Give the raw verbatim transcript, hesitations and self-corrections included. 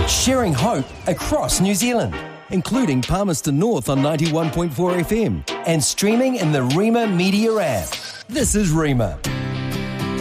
sharing hope across New Zealand, including Palmerston North on ninety-one point four F M and streaming in the Rima Media app. This is Rima.